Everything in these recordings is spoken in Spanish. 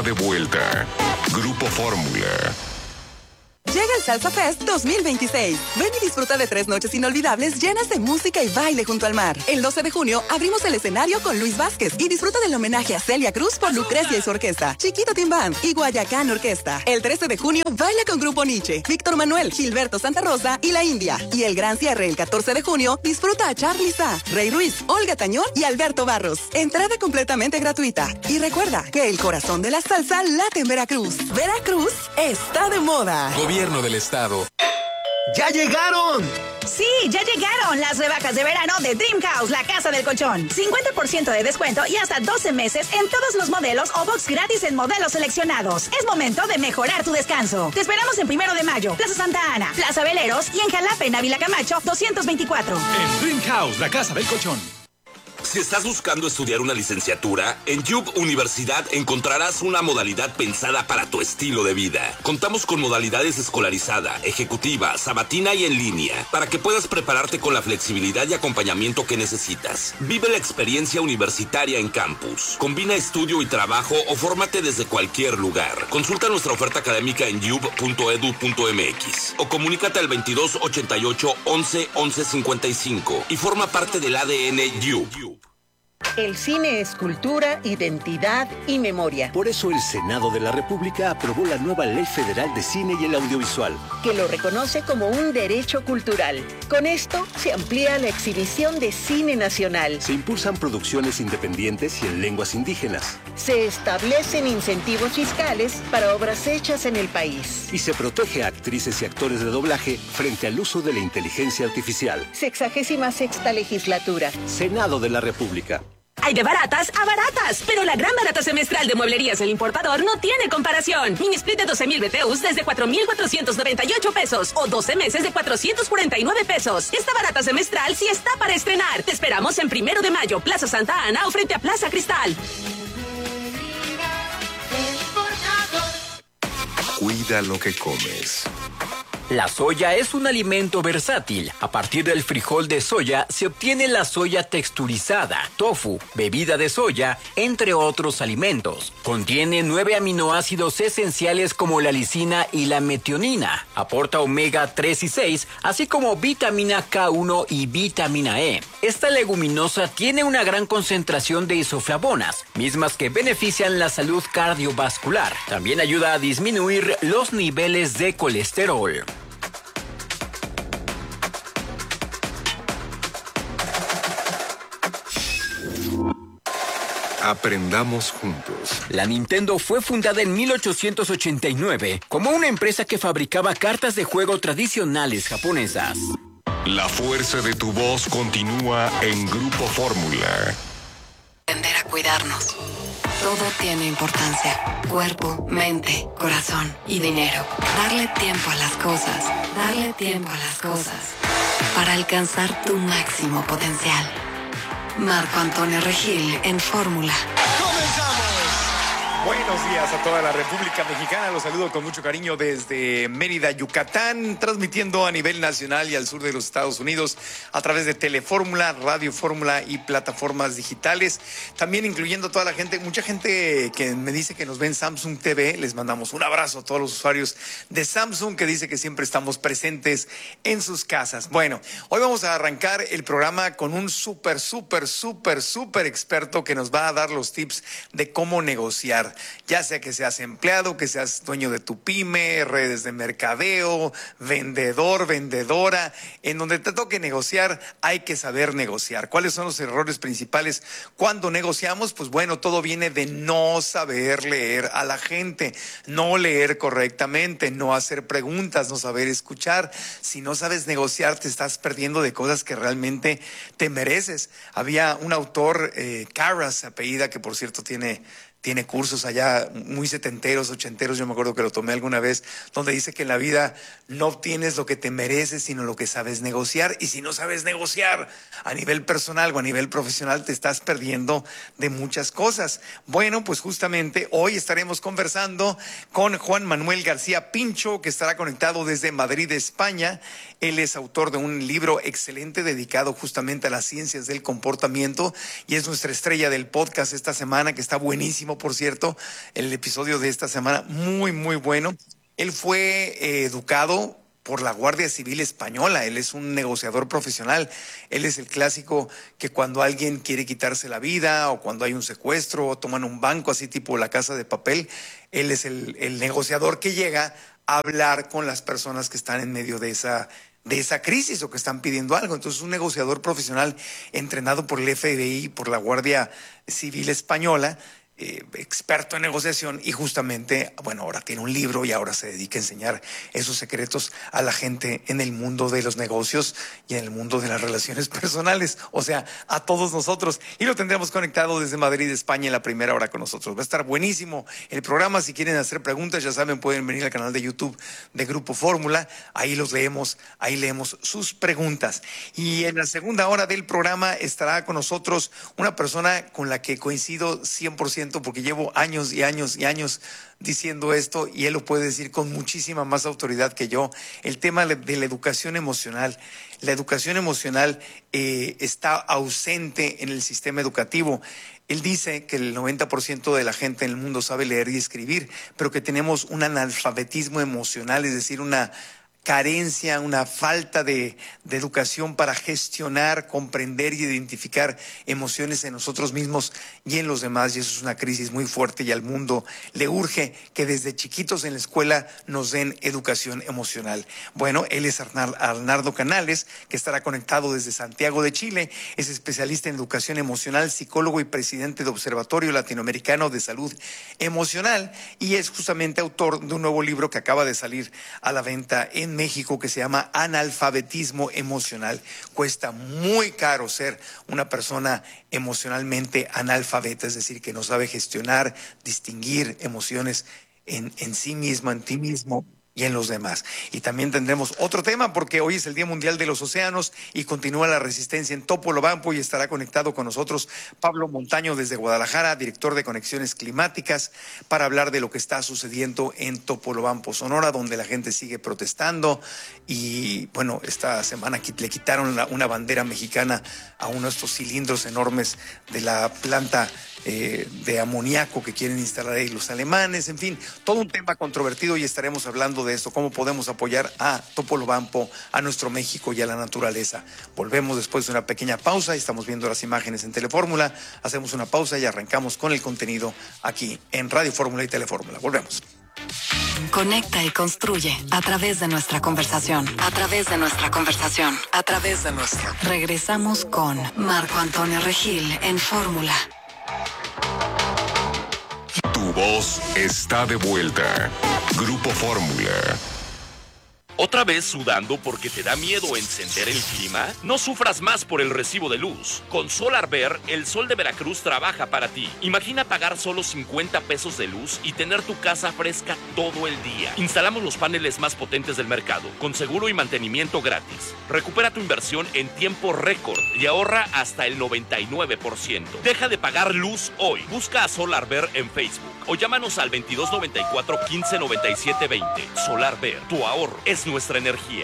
está de vuelta. Grupo Fórmula. Llega el Salsa Fest 2026. Ven y disfruta de 3 noches inolvidables llenas de música y baile junto al mar. El 12 de junio abrimos el escenario con Luis Vázquez y disfruta del homenaje a Celia Cruz por Lucrecia y su orquesta, Chiquito Team Band y Guayacán Orquesta. El 13 de junio baila con Grupo Nietzsche, Víctor Manuel, Gilberto Santa Rosa y La India. Y el gran cierre el 14 de junio disfruta a Charly Sa, Rey Ruiz, Olga Tañón y Alberto Barros. Entrada completamente gratuita. Y recuerda que el corazón de la salsa late en Veracruz. Veracruz está de moda. Gobierno del Estado. ¡Ya llegaron! Sí, ya llegaron las rebajas de verano de Dream House, la casa del colchón. 50% de descuento y hasta 12 meses en todos los modelos o box gratis en modelos seleccionados. Es momento de mejorar tu descanso. Te esperamos en 1 de mayo, Plaza Santa Ana, Plaza Veleros y en Jalapa, en Ávila Camacho, 224. En Dream House, la casa del colchón. Si estás buscando estudiar una licenciatura, en Yup Universidad encontrarás una modalidad pensada para tu estilo de vida. Contamos con modalidades escolarizada, ejecutiva, sabatina y en línea, para que puedas prepararte con la flexibilidad y acompañamiento que necesitas. Vive la experiencia universitaria en campus. Combina estudio y trabajo o fórmate desde cualquier lugar. Consulta nuestra oferta académica en yup.edu.mx o comunícate al 2288 11 11 55 y forma parte del ADN Yup. El cine es cultura, identidad y memoria. Por eso el Senado de la República aprobó la nueva Ley Federal de Cine y el Audiovisual, que lo reconoce como un derecho cultural. Con esto se amplía la exhibición de cine nacional. Se impulsan producciones independientes y en lenguas indígenas. Se establecen incentivos fiscales para obras hechas en el país. Y se protege a actrices y actores de doblaje frente al uso de la inteligencia artificial. 66ª legislatura. Senado de la República. Hay de baratas a baratas, pero la gran barata semestral de Mueblerías El Importador no tiene comparación. Mini split de 12,000 BTUs desde 4,498 pesos o 12 meses de 449 pesos. Esta barata semestral sí está para estrenar. Te esperamos en 1 de mayo, Plaza Santa Ana o frente a Plaza Cristal. Cuida lo que comes. La soya es un alimento versátil. A partir del frijol de soya se obtiene la soya texturizada, tofu, bebida de soya, entre otros alimentos. Contiene 9 aminoácidos esenciales como la lisina y la metionina. Aporta omega 3 y 6, así como vitamina K1 y vitamina E. Esta leguminosa tiene una gran concentración de isoflavonas, mismas que benefician la salud cardiovascular. También ayuda a disminuir los niveles de colesterol. Aprendamos juntos. La Nintendo fue fundada en 1889 como una empresa que fabricaba cartas de juego tradicionales japonesas. La fuerza de tu voz continúa en Grupo Fórmula. Aprender a cuidarnos. Todo tiene importancia. Cuerpo, mente, corazón y dinero. Darle tiempo a las cosas. Darle tiempo a las cosas. Para alcanzar tu máximo potencial. Marco Antonio Regil en Fórmula. ¡Comenzamos! Buenos días a toda la República Mexicana. Los saludo con mucho cariño desde Mérida, Yucatán, transmitiendo a nivel nacional y al sur de los Estados Unidos a través de Telefórmula, Radio Fórmula y plataformas digitales. También incluyendo a toda la gente, mucha gente que me dice que nos ve en Samsung TV. Les mandamos un abrazo a todos los usuarios de Samsung que dice que siempre estamos presentes en sus casas. Bueno, hoy vamos a arrancar el programa con un súper experto que nos va a dar los tips de cómo negociar. Ya sea que seas empleado, que seas dueño de tu pyme, redes de mercadeo, vendedor, vendedora, en donde te toque negociar, hay que saber negociar. ¿Cuáles son los errores principales cuando negociamos? Pues bueno, todo viene de no saber leer a la gente, no leer correctamente, no hacer preguntas, no saber escuchar. Si no sabes negociar, te estás perdiendo de cosas que realmente te mereces. Había un autor, Carras, se apellida, que por cierto tiene cursos allá muy setenteros, ochenteros, yo me acuerdo que lo tomé alguna vez, donde dice que en la vida no obtienes lo que te mereces, sino lo que sabes negociar. Y si no sabes negociar a nivel personal o a nivel profesional, te estás perdiendo de muchas cosas. Bueno, pues justamente hoy estaremos conversando con Juan Manuel García Pincho, que estará conectado desde Madrid, España. Él es autor de un libro excelente dedicado justamente a las ciencias del comportamiento y es nuestra estrella del podcast esta semana, que está buenísimo buenísimo, por cierto, el episodio de esta semana, muy, muy bueno. Él fue educado por la Guardia Civil Española. Él es un negociador profesional. Él es el clásico que cuando alguien quiere quitarse la vida o cuando hay un secuestro o toman un banco así tipo La Casa de Papel, él es el negociador que llega a hablar con las personas que están en medio de esa crisis o que están pidiendo algo. Entonces, un negociador profesional entrenado por el FBI, por la Guardia Civil Española, experto en negociación, y justamente, bueno, ahora tiene un libro y ahora se dedica a enseñar esos secretos a la gente en el mundo de los negocios y en el mundo de las relaciones personales, o sea, a todos nosotros. Y lo tendremos conectado desde Madrid, España, en la primera hora con nosotros. Va a estar buenísimo el programa. Si quieren hacer preguntas, ya saben, pueden venir al canal de YouTube de Grupo Fórmula. Ahí los leemos, ahí leemos sus preguntas. Y en la segunda hora del programa estará con nosotros una persona con la que coincido 100%, porque llevo años y años y años diciendo esto y él lo puede decir con muchísima más autoridad que yo. El tema de la educación emocional. La educación emocional está ausente en el sistema educativo. Él dice que el 90% de la gente en el mundo sabe leer y escribir, pero que tenemos un analfabetismo emocional, es decir, una carencia, una falta de educación para gestionar, comprender y identificar emociones en nosotros mismos y en los demás, y eso es una crisis muy fuerte y al mundo le urge que desde chiquitos en la escuela nos den educación emocional. Bueno, él es Arnaldo Canales, que estará conectado desde Santiago de Chile, es especialista en educación emocional, psicólogo y presidente de Observatorio Latinoamericano de Salud Emocional, y es justamente autor de un nuevo libro que acaba de salir a la venta en México, que se llama Analfabetismo Emocional. Cuesta muy caro ser una persona emocionalmente analfabeta, es decir, que no sabe gestionar, distinguir emociones en sí misma, en ti mismo y en los demás. Y también tendremos otro tema, porque hoy es el Día Mundial de los Océanos y continúa la resistencia en Topolobampo, y estará conectado con nosotros Pablo Montaño desde Guadalajara, director de Conexiones Climáticas, para hablar de lo que está sucediendo en Topolobampo, Sonora, donde la gente sigue protestando. Y bueno, esta semana le quitaron una bandera mexicana a uno de estos cilindros enormes de la planta de amoníaco que quieren instalar ahí los alemanes. En fin, todo un tema controvertido, y estaremos hablando de esto, cómo podemos apoyar a Topolobampo, a nuestro México y a la naturaleza. Volvemos después de una pequeña pausa y estamos viendo las imágenes en Telefórmula. Hacemos una pausa y arrancamos con el contenido aquí en Radio Fórmula y Telefórmula. Volvemos. Conecta y construye a través de nuestra conversación. A través de nuestra conversación. A través de nuestra. Regresamos con Marco Antonio Regil en Fórmula. Tu voz está de vuelta. Grupo Fórmula. ¿Otra vez sudando porque te da miedo encender el clima? No sufras más por el recibo de luz. Con SolarBear, el sol de Veracruz trabaja para ti. Imagina pagar solo 50 pesos de luz y tener tu casa fresca todo el día. Instalamos los paneles más potentes del mercado, con seguro y mantenimiento gratis. Recupera tu inversión en tiempo récord y ahorra hasta el 99%. Deja de pagar luz hoy. Busca a SolarBear en Facebook o llámanos al 2294 1597 20. SolarBear, tu ahorro es nuestra energía.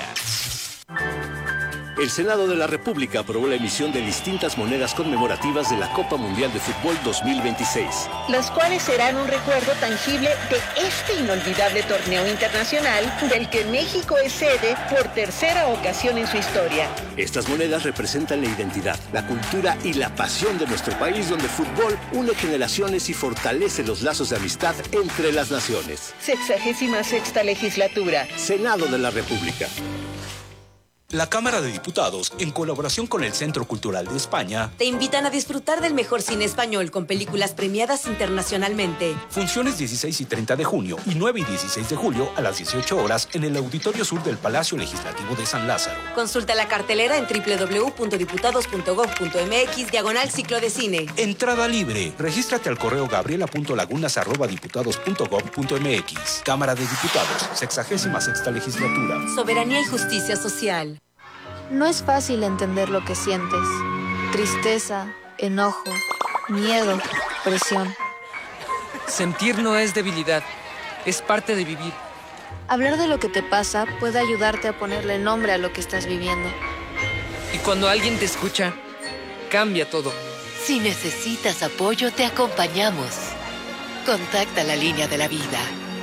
El Senado de la República aprobó la emisión de distintas monedas conmemorativas de la Copa Mundial de Fútbol 2026. Las cuales serán un recuerdo tangible de este inolvidable torneo internacional del que México es sede por tercera ocasión en su historia. Estas monedas representan la identidad, la cultura y la pasión de nuestro país, donde el fútbol une generaciones y fortalece los lazos de amistad entre las naciones. 66ª legislatura. Senado de la República. La Cámara de Diputados, en colaboración con el Centro Cultural de España, te invitan a disfrutar del mejor cine español con películas premiadas internacionalmente. Funciones 16 y 30 de junio y 9 y 16 de julio a las 18 horas en el Auditorio Sur del Palacio Legislativo de San Lázaro. Consulta la cartelera en www.diputados.gov.mx/ciclo de cine. Entrada libre. Regístrate al correo gabriela.lagunas@diputados.gov.mx. Cámara de Diputados, 66ª Legislatura. Soberanía y justicia social. No es fácil entender lo que sientes. Tristeza, enojo, miedo, presión. Sentir no es debilidad, es parte de vivir. Hablar de lo que te pasa puede ayudarte a ponerle nombre a lo que estás viviendo. Y cuando alguien te escucha, cambia todo. Si necesitas apoyo, te acompañamos. Contacta la línea de la vida.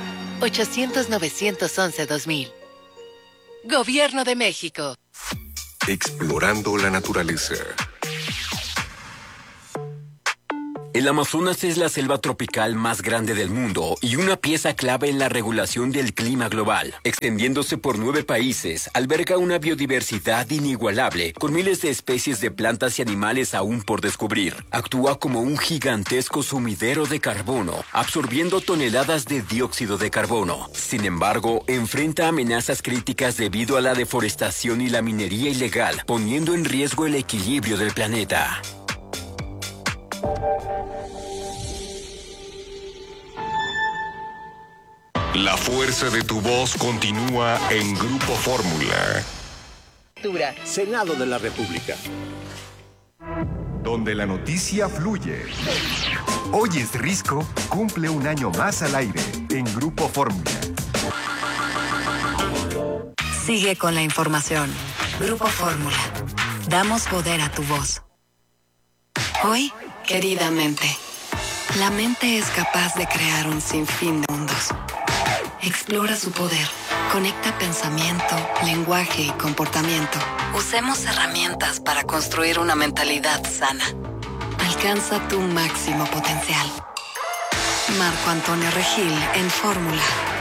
800-911-2000. Gobierno de México. Explorando la naturaleza. El Amazonas es la selva tropical más grande del mundo y una pieza clave en la regulación del clima global. Extendiéndose por 9 países, alberga una biodiversidad inigualable, con miles de especies de plantas y animales aún por descubrir. Actúa como un gigantesco sumidero de carbono, absorbiendo toneladas de dióxido de carbono. Sin embargo, enfrenta amenazas críticas debido a la deforestación y la minería ilegal, poniendo en riesgo el equilibrio del planeta. La fuerza de tu voz continúa en Grupo Fórmula. Senado de la República. Donde la noticia fluye. Hoy es Risco, cumple un año más al aire en Grupo Fórmula. Sigue con la información. Grupo Fórmula. Damos poder a tu voz. Hoy, querida mente. La mente es capaz de crear un sinfín de mundos. Explora su poder. Conecta pensamiento, lenguaje y comportamiento. Usemos herramientas para construir una mentalidad sana. Alcanza tu máximo potencial. Marco Antonio Regil en Fórmula.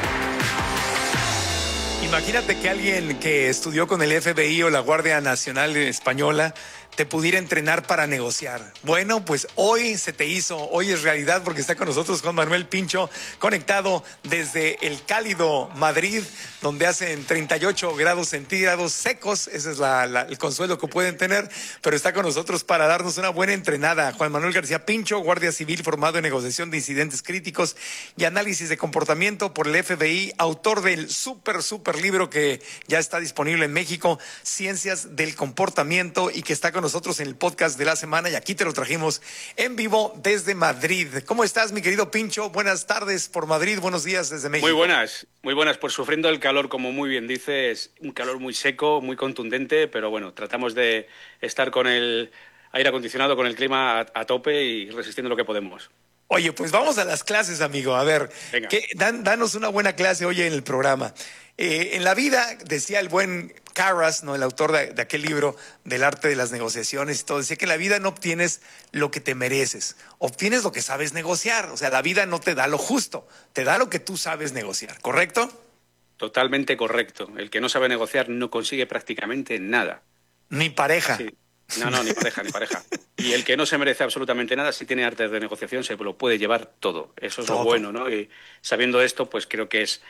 Imagínate que alguien que estudió con el FBI o la Guardia Nacional Española te pudiera entrenar para negociar. Bueno, pues hoy se te hizo, hoy es realidad porque está con nosotros Juan Manuel Pincho, conectado desde el cálido Madrid, donde hacen 38 grados centígrados secos. Ese es el consuelo que pueden tener, pero está con nosotros para darnos una buena entrenada. Juan Manuel García Pincho, guardia civil formado en negociación de incidentes críticos y análisis de comportamiento por el FBI, autor del súper libro que ya está disponible en México, Ciencias del Comportamiento, y que está con nosotros en el podcast de la semana, y aquí te lo trajimos en vivo desde Madrid. ¿Cómo estás, mi querido Pincho? Buenas tardes por Madrid, buenos días desde México. Muy buenas, pues sufriendo el calor, como muy bien dices, un calor muy seco, muy contundente, pero bueno, tratamos de estar con el aire acondicionado, con el clima a tope y resistiendo lo que podemos. Oye, pues vamos a las clases, amigo. A ver, danos una buena clase hoy en el programa. En la vida, decía el buen Carras, ¿no?, el autor de aquel libro del arte de las negociaciones y todo, decía que en la vida no obtienes lo que te mereces, obtienes lo que sabes negociar. O sea, la vida no te da lo justo, te da lo que tú sabes negociar, ¿correcto? Totalmente correcto. El que no sabe negociar no consigue prácticamente nada. Ni pareja. Sí. No, ni pareja. Y el que no se merece absolutamente nada, si tiene arte de negociación, se lo puede llevar todo. Eso es lo bueno, ¿no? Y sabiendo esto, pues creo que es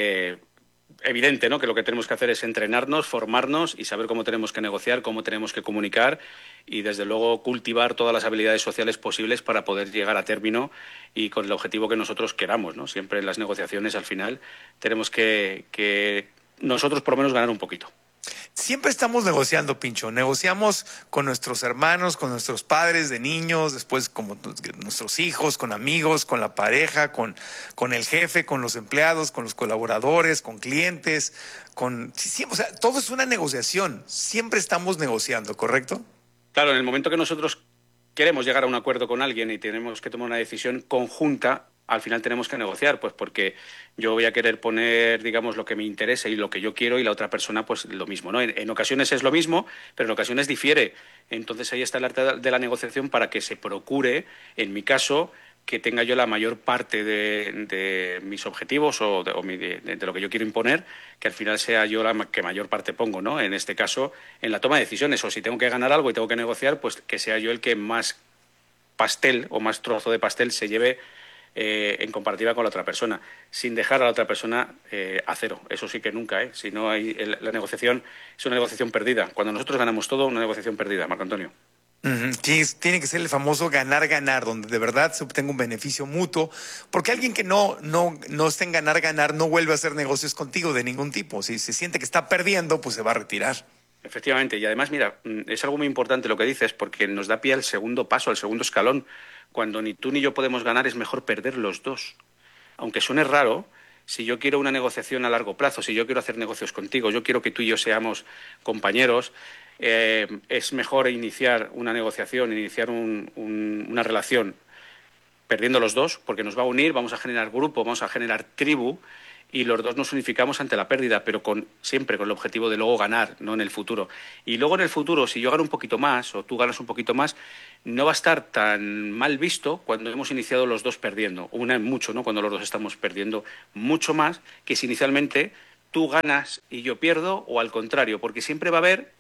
evidente, ¿no?, que lo que tenemos que hacer es entrenarnos, formarnos y saber cómo tenemos que negociar, cómo tenemos que comunicar y, desde luego, cultivar todas las habilidades sociales posibles para poder llegar a término y con el objetivo que nosotros queramos, ¿no? Siempre en las negociaciones, al final, tenemos que nosotros, por lo menos, ganar un poquito. Siempre estamos negociando, Pincho. Negociamos con nuestros hermanos, con nuestros padres de niños, después como nuestros hijos, con amigos, con la pareja, con el jefe, con los empleados, con los colaboradores, con clientes, o sea, todo es una negociación. Siempre estamos negociando, ¿correcto? Claro, en el momento que nosotros queremos llegar a un acuerdo con alguien y tenemos que tomar una decisión conjunta, al final tenemos que negociar, pues porque yo voy a querer poner, digamos, lo que me interesa y lo que yo quiero, y la otra persona, pues lo mismo, ¿no? En ocasiones es lo mismo, pero en ocasiones difiere. Entonces ahí está el arte de la negociación para que se procure, en mi caso, que tenga yo la mayor parte de mis objetivos o de lo que yo quiero imponer, que al final sea yo la que mayor parte pongo, ¿no? En este caso, en la toma de decisiones, o si tengo que ganar algo y tengo que negociar, pues que sea yo el que más pastel o más trozo de pastel se lleve en comparativa con la otra persona, sin dejar a la otra persona a cero. Eso sí que nunca, ¿eh? Si no hay la negociación, es una negociación perdida. Cuando nosotros ganamos todo, una negociación perdida, Marco Antonio. Sí, tiene que ser el famoso ganar-ganar, donde de verdad se obtenga un beneficio mutuo, porque alguien que no esté en ganar-ganar no vuelve a hacer negocios contigo de ningún tipo. Si se siente que está perdiendo, pues se va a retirar. Efectivamente, y además, mira, es algo muy importante lo que dices, porque nos da pie al segundo paso, al segundo escalón. Cuando ni tú ni yo podemos ganar, es mejor perder los dos. Aunque suene raro, si yo quiero una negociación a largo plazo, si yo quiero hacer negocios contigo, yo quiero que tú y yo seamos compañeros, es mejor iniciar una negociación, iniciar una relación perdiendo los dos, porque nos va a unir, vamos a generar grupo, vamos a generar tribu, y los dos nos unificamos ante la pérdida, pero siempre con el objetivo de luego ganar, no en el futuro. Y luego en el futuro, si yo gano un poquito más o tú ganas un poquito más, no va a estar tan mal visto cuando hemos iniciado los dos perdiendo. Una mucho, ¿no? Cuando los dos estamos perdiendo mucho más que si inicialmente tú ganas y yo pierdo, o al contrario, porque siempre va a haber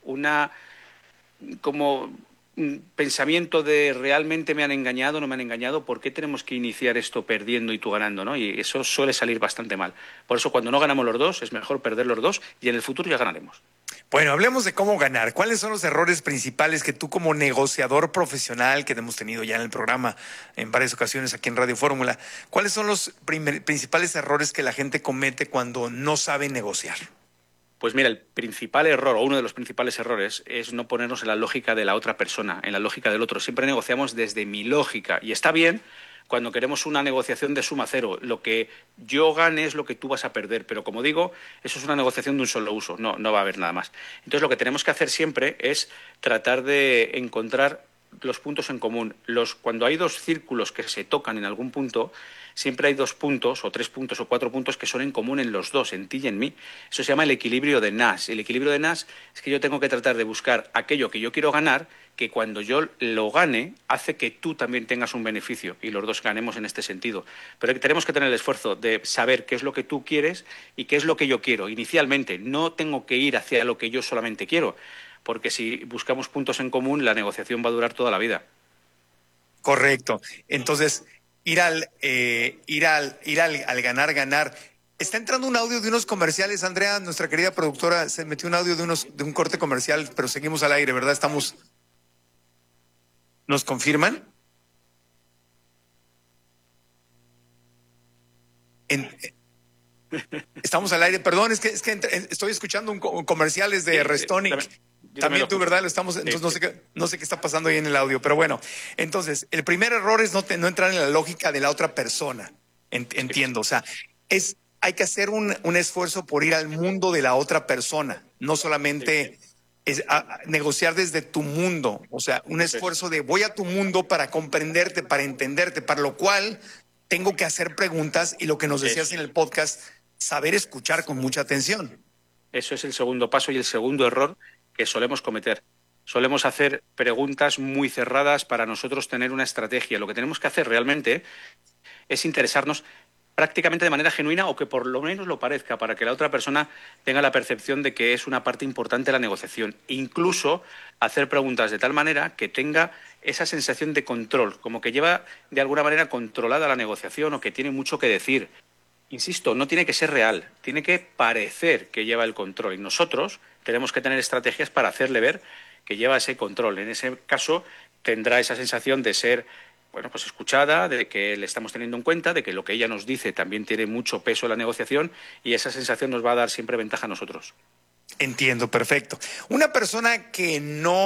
como un pensamiento de realmente me han engañado, no me han engañado, ¿por qué tenemos que iniciar esto perdiendo y tú ganando, ¿no? Y eso suele salir bastante mal. Por eso cuando no ganamos los dos, es mejor perder los dos y en el futuro ya ganaremos. Bueno, hablemos de cómo ganar. ¿Cuáles son los errores principales que tú como negociador profesional, que hemos tenido ya en el programa en varias ocasiones aquí en Radio Fórmula, cuáles son los principales errores que la gente comete cuando no sabe negociar? Pues mira, el principal error, o uno de los principales errores, es no ponernos en la lógica de la otra persona, en la lógica del otro. Siempre negociamos desde mi lógica, y está bien cuando queremos una negociación de suma cero. Lo que yo gane es lo que tú vas a perder, pero como digo, eso es una negociación de un solo uso, no va a haber nada más. Entonces lo que tenemos que hacer siempre es tratar de encontrar los puntos en común. Cuando hay dos círculos que se tocan en algún punto, siempre hay 2 puntos, o 3 puntos, o 4 puntos que son en común en los dos, en ti y en mí. Eso se llama el equilibrio de Nash. El equilibrio de Nash es que yo tengo que tratar de buscar aquello que yo quiero ganar, que cuando yo lo gane, hace que tú también tengas un beneficio y los dos ganemos en este sentido. Pero tenemos que tener el esfuerzo de saber qué es lo que tú quieres y qué es lo que yo quiero. Inicialmente, no tengo que ir hacia lo que yo solamente quiero, porque si buscamos puntos en común, la negociación va a durar toda la vida. Correcto. Entonces, ir al ganar. Está entrando un audio de unos comerciales, Andrea, nuestra querida productora, se metió un audio de un corte comercial, pero seguimos al aire, ¿verdad? ¿Nos confirman? Estamos al aire, perdón, es que estoy escuchando comerciales de Restonic. También tú, ¿verdad? Entonces no sé qué está pasando ahí en el audio, pero bueno. Entonces, el primer error es no entrar en la lógica de la otra persona. Entiendo, o sea, hay que hacer un esfuerzo por ir al mundo de la otra persona, no solamente negociar desde tu mundo, o sea, un esfuerzo de voy a tu mundo para comprenderte, para entenderte, para lo cual tengo que hacer preguntas y lo que nos decías en el podcast, saber escuchar con mucha atención. Eso es el segundo paso y el segundo error que solemos cometer. Solemos hacer preguntas muy cerradas para nosotros tener una estrategia. Lo que tenemos que hacer realmente es interesarnos prácticamente de manera genuina, o que por lo menos lo parezca, para que la otra persona tenga la percepción de que es una parte importante de la negociación. Incluso hacer preguntas de tal manera que tenga esa sensación de control, como que lleva de alguna manera controlada la negociación o que tiene mucho que decir. Insisto, no tiene que ser real, tiene que parecer que lleva el control. Y nosotros tenemos que tener estrategias para hacerle ver que lleva ese control. En ese caso tendrá esa sensación de ser pues escuchada, de que le estamos teniendo en cuenta, de que lo que ella nos dice también tiene mucho peso en la negociación, y esa sensación nos va a dar siempre ventaja a nosotros. Entiendo, perfecto. Una persona que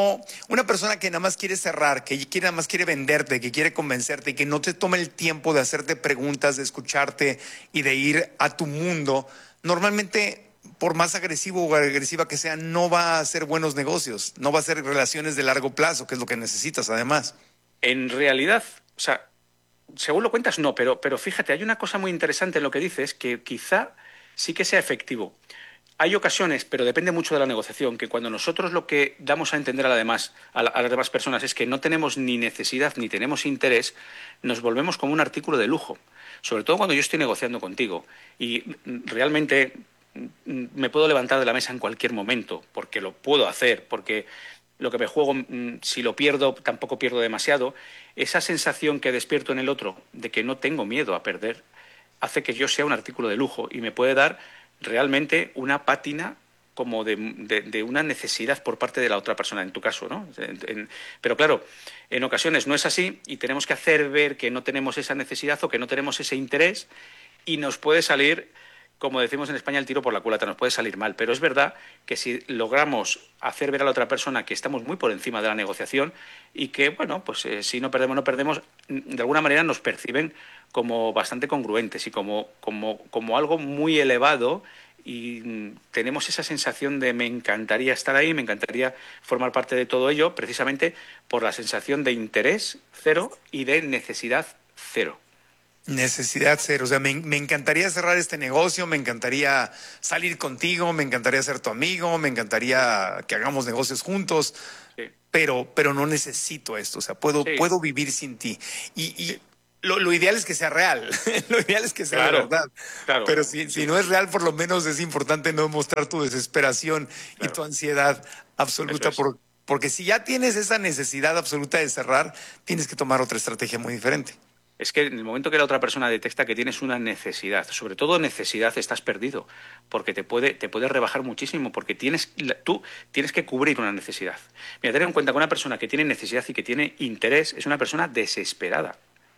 nada más quiere cerrar, que nada más quiere venderte, que quiere convencerte y que no te toma el tiempo de hacerte preguntas, de escucharte y de ir a tu mundo, normalmente, por más agresivo o agresiva que sea, no va a hacer buenos negocios, no va a hacer relaciones de largo plazo, que es lo que necesitas además. En realidad, o sea, según lo cuentas, no, pero fíjate, hay una cosa muy interesante en lo que dices, que quizá sí que sea efectivo. Hay ocasiones, pero depende mucho de la negociación, que cuando nosotros lo que damos a entender a las demás personas es que no tenemos ni necesidad ni tenemos interés, nos volvemos como un artículo de lujo. Sobre todo cuando yo estoy negociando contigo y realmente me puedo levantar de la mesa en cualquier momento, porque lo puedo hacer, porque lo que me juego, si lo pierdo, tampoco pierdo demasiado. Esa sensación que despierto en el otro de que no tengo miedo a perder hace que yo sea un artículo de lujo y me puede dar realmente una pátina como de una necesidad por parte de la otra persona, en tu caso, ¿no? Pero claro, en ocasiones no es así y tenemos que hacer ver que no tenemos esa necesidad o que no tenemos ese interés, y nos puede salir, como decimos en España, el tiro por la culata, nos puede salir mal. Pero es verdad que si logramos hacer ver a la otra persona que estamos muy por encima de la negociación y que, bueno, pues si no perdemos, de alguna manera nos perciben como bastante congruentes y como algo muy elevado, y tenemos esa sensación de me encantaría estar ahí, me encantaría formar parte de todo ello, precisamente por la sensación de interés cero y de necesidad cero. Necesidad cero. O sea, me encantaría cerrar este negocio, me encantaría salir contigo, me encantaría ser tu amigo, me encantaría que hagamos negocios juntos, sí. pero no necesito esto. O sea, puedo vivir sin ti. Y lo ideal es que sea real. Lo ideal es que sea de verdad. Claro. Pero si no es real, por lo menos es importante no mostrar tu desesperación y tu ansiedad absoluta. Porque si ya tienes esa necesidad absoluta de cerrar, tienes que tomar otra estrategia muy diferente. Es que en el momento que la otra persona detecta que tienes una necesidad, sobre todo necesidad, estás perdido, porque te puede rebajar muchísimo, porque tú tienes que cubrir una necesidad. Mira, ten en cuenta que una persona que tiene necesidad y que tiene interés es una persona desesperada.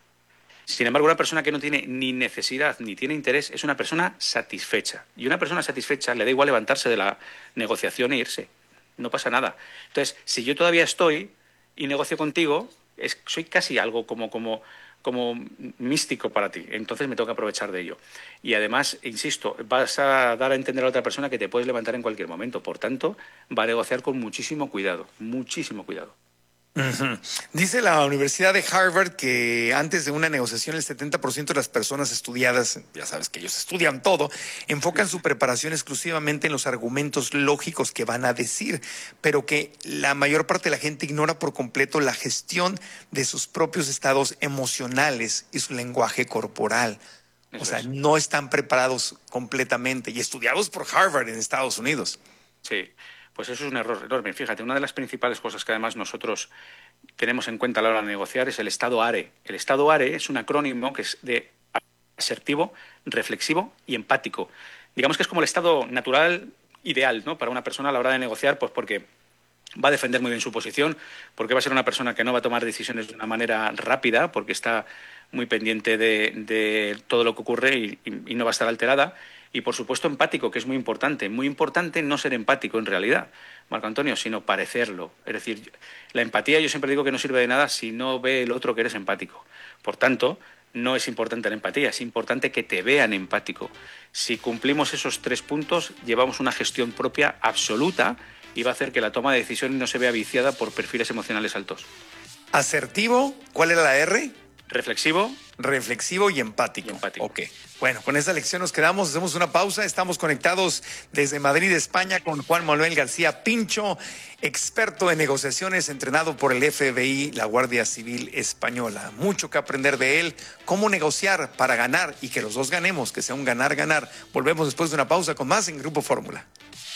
Sin embargo, una persona que no tiene ni necesidad ni tiene interés es una persona satisfecha. Y una persona satisfecha le da igual levantarse de la negociación e irse. No pasa nada. Entonces, si yo todavía estoy y negocio contigo, soy casi algo como místico para ti, entonces me toca aprovechar de ello. Y además, insisto, vas a dar a entender a la otra persona que te puedes levantar en cualquier momento, por tanto, va a negociar con muchísimo cuidado, muchísimo cuidado. Uh-huh. Dice la Universidad de Harvard que antes de una negociación el 70% de las personas estudiadas, ya sabes que ellos estudian todo, enfocan su preparación exclusivamente en los argumentos lógicos que van a decir, pero que la mayor parte de la gente ignora por completo la gestión de sus propios estados emocionales y su lenguaje corporal. O sea, no están preparados completamente y estudiados por Harvard en Estados Unidos. Sí. Pues eso es un error enorme. Fíjate, una de las principales cosas que además nosotros tenemos en cuenta a la hora de negociar es el estado ARE. El estado ARE es un acrónimo que es de asertivo, reflexivo y empático. Digamos que es como el estado natural ideal, ¿no?, para una persona a la hora de negociar, pues porque va a defender muy bien su posición, porque va a ser una persona que no va a tomar decisiones de una manera rápida, porque está muy pendiente de todo lo que ocurre y no va a estar alterada. Y, por supuesto, empático, que es muy importante. Muy importante no ser empático en realidad, Marco Antonio, sino parecerlo. Es decir, la empatía yo siempre digo que no sirve de nada si no ve el otro que eres empático. Por tanto, no es importante la empatía, es importante que te vean empático. Si cumplimos esos 3 puntos, llevamos una gestión propia absoluta y va a hacer que la toma de decisiones no se vea viciada por perfiles emocionales altos. Asertivo, ¿cuál era la R? Reflexivo y empático. Ok. Bueno, con esa lección nos quedamos, hacemos una pausa. Estamos conectados desde Madrid, España, con Juan Manuel García Pincho, experto en negociaciones, entrenado por el FBI, la Guardia Civil Española. Mucho que aprender de él, cómo negociar para ganar y que los dos ganemos, que sea un ganar-ganar. Volvemos después de una pausa con más en Grupo Fórmula.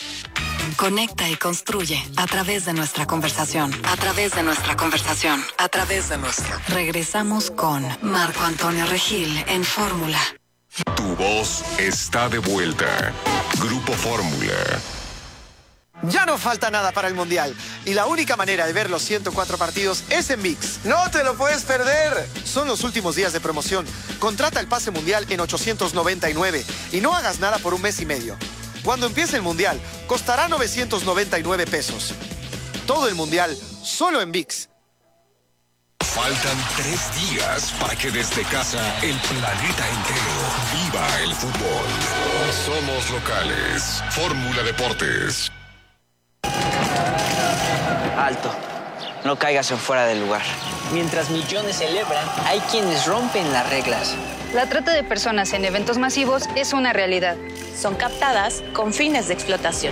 Conecta y construye a través de nuestra conversación. A través de nuestra conversación. A través de nuestra. Regresamos con Marco Antonio Regil en Fórmula. Tu voz está de vuelta. Grupo Fórmula. Ya no falta nada para el Mundial y la única manera de ver los 104 partidos es en ViX. ¡No te lo puedes perder! Son los últimos días de promoción. Contrata el pase mundial en 899 y no hagas nada por un mes y medio. Cuando empiece el Mundial, costará 999 pesos. Todo el Mundial, solo en ViX. Faltan 3 días para que desde casa el planeta entero viva el fútbol. Somos locales. Fórmula Deportes. Alto. No caigas en fuera del lugar. Mientras millones celebran, hay quienes rompen las reglas. La trata de personas en eventos masivos es una realidad. Son captadas con fines de explotación.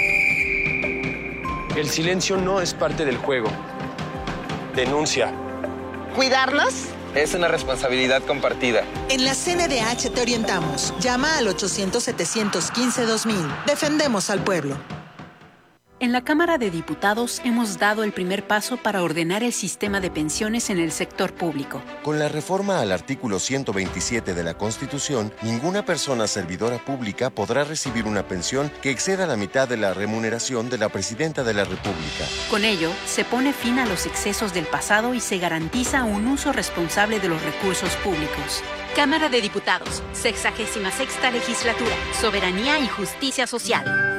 El silencio no es parte del juego. Denuncia. ¿Cuidarlos? Es una responsabilidad compartida. En la CNDH te orientamos. Llama al 800-715-2000. Defendemos al pueblo. En la Cámara de Diputados hemos dado el primer paso para ordenar el sistema de pensiones en el sector público. Con la reforma al artículo 127 de la Constitución, ninguna persona servidora pública podrá recibir una pensión que exceda la mitad de la remuneración de la Presidenta de la República. Con ello, se pone fin a los excesos del pasado y se garantiza un uso responsable de los recursos públicos. Cámara de Diputados, 66ª Legislatura, Soberanía y Justicia Social.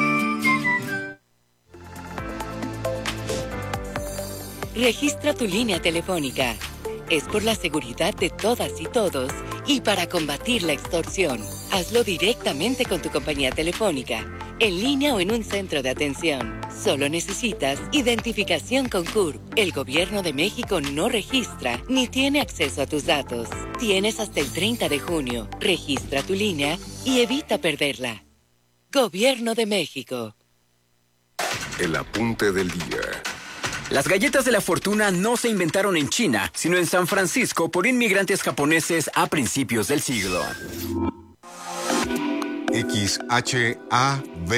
Registra tu línea telefónica. Es por la seguridad de todas y todos y para combatir la extorsión. Hazlo directamente con tu compañía telefónica. en línea o en un centro de atención. Solo necesitas identificación con CURP. El Gobierno de México no registra ni tiene acceso a tus datos. Tienes hasta el 30 de junio. Registra tu línea y evita perderla. Gobierno de México. El apunte del día. Las galletas de la fortuna no se inventaron en China, sino en San Francisco por inmigrantes japoneses a principios del siglo. XHAV